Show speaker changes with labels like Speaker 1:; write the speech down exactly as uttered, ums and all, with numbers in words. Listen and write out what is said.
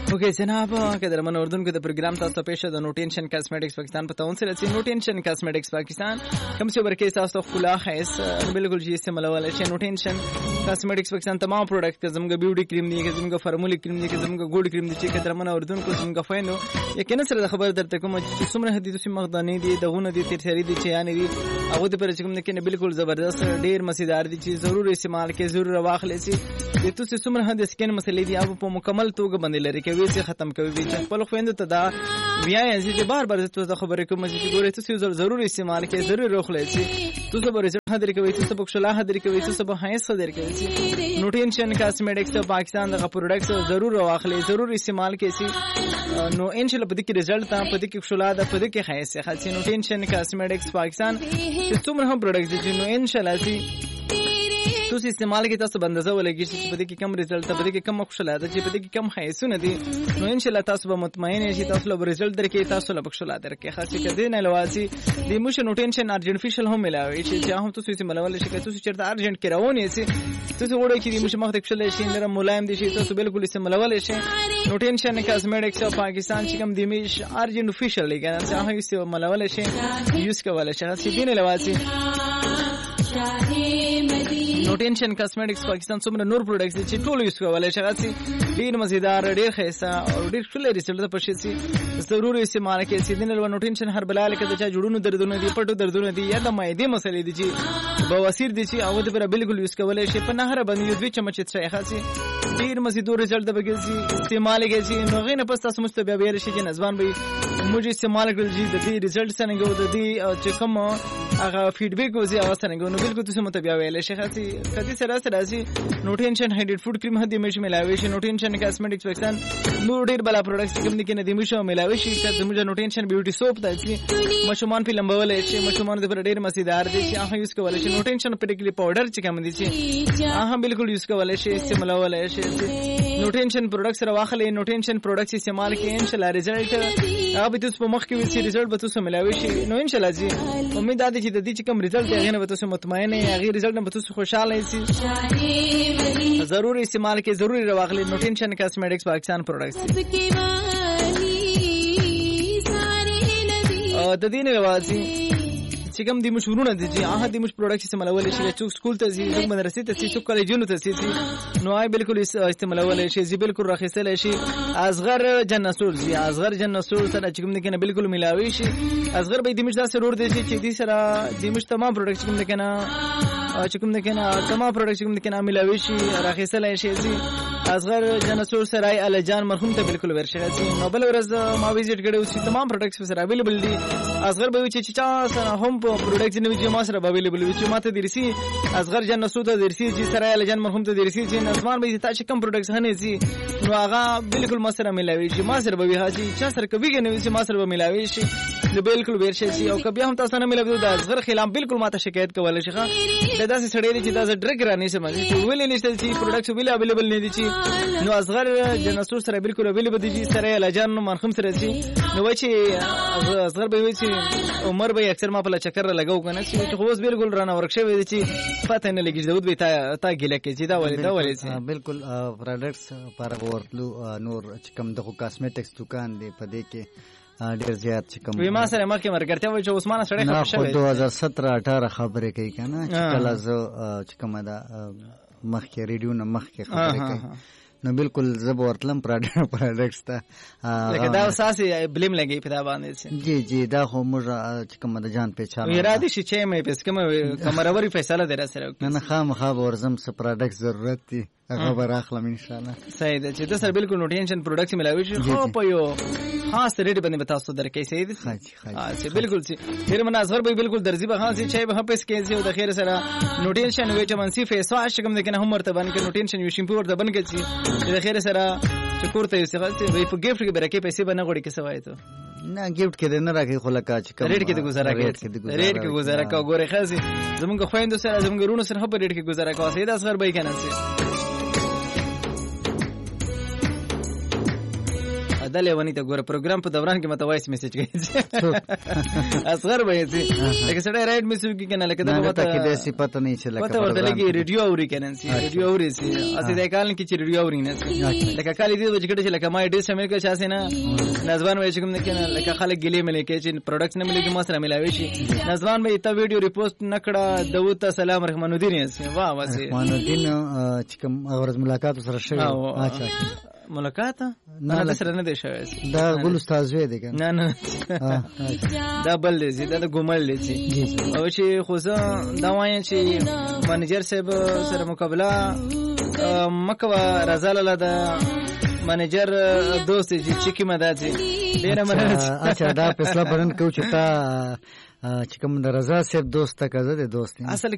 Speaker 1: اوکے جناب قدر من اردن کو د پروګرام تاسو پېښه د نو ټینشن کاسمیټکس پاکستان په تاون سره چې نو ټینشن کاسمیټکس پاکستان کوم څه ورکه تاسو خلا خیس بالکل جی استعمال ولا چې نو ټینشن کاسمیټکس پاکستان تمام پروډکټ زموږ بیوټي کریم دي زموږ فارمولي کریم دي زموږ ګوډ کریم دي چې قدر من اردن کو زموږ فینو یقینا سره خبر درته کوم چې څومره هدي تاسو مخداني دي دغونه دي ترسري دي چې یعنی دي هغه د پر چې کوم نه بالکل زبردست ډیر مزیدار دي چې ضرور استعمال کې ضرور واخلې سي د تاسو څومره هدي سکین مسلې دي او په مکمل توګه باندې لري کوي چې ختم کوي چې خپل خويندو ته دا بیا یې چې بار بار تاسو خبرې کوم چې ګورې تاسو ضرور استعمال کې ضرور روخلې چې تاسو به رزلټ حاضر کوي تاسو به خلا حاضر کوي تاسو به هیڅ حاضر کوي نو ټینشن کاسمیټکس پاکستان د پروډکټس ضرور واخلې ضرور استعمال کې سي نو ان شاء الله په دې کې رزلټ ته په دې کې خلا ده په دې کې هیڅ خاص نو ټینشن کاسمیټکس پاکستان چې څومره هم پروډکټس دي نو ان شاء الله سي تاسو استعمال کې تاسو بندزه ولګی چې په دې کې کم رزلټ په دې کې کم خوشاله ده چې په دې کې کم حیثونه دي نو ان شاء الله تاسو به مطمئن شئ تاسو له رزلټ درکې تاسو له خوشاله درکې خاص کده نه لواسي د موشن نو ټینشن ارجنفیشل هم ملاوي چې هم تاسو استعمال ولې شي تاسو چیرته ارجنټ کې روانې شي تاسو وړو کې د موشن مخ د خوشاله شي نرم ملایم دي شي تاسو بالکل استعمال ولې شي نو ټینشن کاسمیټکس پاکستان چې کوم د میش ارجنفیشل لګا نه هغه استعمال ولې شي یوز کولای شي خاص دي نه لواسي نو ټینشن کاسمیټکس پاکستان څومره نور پروډکټس چې ټول یوز کولای شي غاڅي ډیر مزیدار ډیر خیسه او ډیر ښه رزلټ په شي سي ضرور استعمال کې سي دنه نو ټینشن هر بلال کې د چا جوړونو دردونه دي پټو دردونه دي یا د مایدې مسلې دي چې بواسیر دي چې هغه پر بالکل یوز کولای شي په نهر باندې یو دوی چمچ څه خاصي ډیر مزیدار رزلټ د بګي استعمال کې سي نو غینه پس تاسو مست بیا ویل شي چې نزوان به موږ استعمال کړل چې د دې رزلټ څنګه و د دې چې کوم هغه فیډبیک وزي هغه څنګه نو بالکل تاسو مت بیا ویل شي خاصي کدي سره سره سي نو ټینشن هایډریټ فود کریم هدي مش ملاوي شي نو ټینشن کاسمیټکس پاکستان نو ډیر بلا پروډکټس کوم دي کې نه دي مش ملاوي شي چې موږ نو ټینشن بیوټي سوپ داسي مشومان په لمبول شي مشومان د پر ډیر مزیدار دي چې هغه یوز کولای شي نو ټینشن پټیکلی پاوډر چې کوم دي چې هغه بالکل یوز کولای شي استعمال ولای شي نو ټینشن پروډکټس راوخلې نو ټینشن پروډکټس استعمال کې ان شاء الله رزلټ هغه به تاسو په مخ کې وي رزلټ به تاسو ملاوي شي نو ان شاء الله جی امید ده چې د دې چې کوم رزلټ هغه نه به تاسو مطمئن یې هغه رزلټ نه به تاسو خوشاله شئ ضرور استعمال کې ضروري راوخلې نو ټینشن کاسمیټکس پاکستان پروډکټس او د دې نه واسي چې کوم د مشورونه دي چې هغه د مش پروډکټ استعمال ولې شي چې سکول ته ځي چې مدرسې ته ځي چې کالجونو ته ځي نو آی بالکل استعمال ولې شي چې بالکل راخصل شي اصغر جنسور زی اصغر جنسور سره چې کوم نه کنه بالکل ملاوي شي اصغر به د مش داسې ور دي چې دې سره د مش تمام پروډکټ کوم نه کنه چې کوم نه کنه تمام پروډکټ کوم نه کنه ملاوي شي راخصل شي اصغر جنسور سره ال جان مرحوم ته بالکل ورشي نو بل ورځ ما ویزټ کړو چې تمام پروډکټس سره اویلیبل دي اصغر به چې چا سره هم پروډکټس نه وي ما سره اویلیبل وي چې ماته درسي اصغر جنسور ته درسي چې سره ال جان مرحوم ته درسي چې نظمان به تا چې کوم پروډکټس هنه سي نو هغه بالکل ما سره ملاوي شي ما سره به هغه چې سره کوي نه وي چې ما سره ملاوي شي نو بالکل ورشي شي او کبه هم تاسو نه ملاوي د اصغر خلاف بالکل ماته شکایت کولای شي ښه دا داسې سړی چې دا ډرګ رانی سم چې ویلې نشته چې پروډکټس ویل اویلیبل نه دي چې نو اصغر جنسور سره بالکل اویلیبل دي چې سره ال جان مرحوم سره سي نو وای چې اصغر به وي چې عمر به اکثر ما په چکر لګاو کنه چې خو اوس بالکل رانه ورکشه وي چې پته نه لګی زود به تا تا ګیله کې چې دا ولې دا ولې چې
Speaker 2: بالکل پروډکټس پر ورتلو نور چې کوم د کاسمیټکس دکان دی په دې کې ډیر زیات چې کوم
Speaker 1: وی ما سره مخکې مرګرته وای چې عثمان سره خبر شوی
Speaker 2: دو هزار سترہ اٹھارہ خبرې کوي کنه چې کله زه چې کومه دا مخکې ریډیو نه مخکې خبرې کوي نو بالکل زب ورتلم پروډکټس ته
Speaker 1: لکه دا اساسي بلیم لګي په دا باندې
Speaker 2: جی جی دا خو موږ چې کوم د جان پہچان
Speaker 1: اراده شي چې مې پس کوم کمروري فیصله در سره
Speaker 2: نه نه خامخا ورزم څه پروډکټ ضرورت دي هغه به راخلم ان شاء الله
Speaker 1: صحیح ده چې د سر بالکل نو ټینشن پروډکټس ملاوي شي خو په یو خاص ریټ باندې تاسو درکې صحیح دي ها چې بالکل چې ډیر مناسب به بالکل درځي به خاص چې به پس کې او د خیر سره نو ټینشن وی چې منسی فیس واش کوم دغه هم ورته باندې نو ټینشن یو شیمپو ورته باندې چې د خیر سره چې کوړته یو څه وی په گیفت کې برکې پیسې باندې غوړي کې سوای ته
Speaker 2: نه گیفت کې نه راکې خو لکه چې
Speaker 1: کوم ریټ کې د گزاره کې ریټ کې گزاره کا ګوره خاصي زمونږ خويندو سره زمونږ رونو سره په ریټ کې گزاره کا سیدا اصغر به کنه سي دا لیونی ته ګوره پروګرام په دوران کې مته وایس میسج کوي اصغر به سي لکه سړی رائټ میسج کې کنه لکه دا
Speaker 2: پته کې د سی پته نه چې لکه
Speaker 1: پته ورته لګي ریډیو اوري کنه سي ریډیو اوري سي اسی د کال کې چې ریډیو اوري نه لکه کال دې وځ کړي چې لکه ما ډیس امریکا شاسه نه نزوان وایي چې کوم نه کنه لکه خلک ګلې ملي کې چې پروډکټس نه ملي کې ما سره ملاوي شي نزوان به ته ویډیو ریپوسټ نکړه داوود سلام رحمان الدین سي واه واسي
Speaker 2: رحمان الدین چې کوم اورز ملاقات سره شوی اچھا
Speaker 1: ملاقات نه نه سره نه دی شوی
Speaker 2: دا ګل استاد وې دی
Speaker 1: نه نه دا بل دی دا د ګمل دی او چې خو زه دا وایم چې منیجر صاحب سره مقابله مکه رضاله ده منیجر دوست چې کی مدازي ډیره مننه
Speaker 2: اچھا دا فیصله برن کو چې تا چې کوم د رضا صاحب دوست کا زده دوست
Speaker 1: اصل کې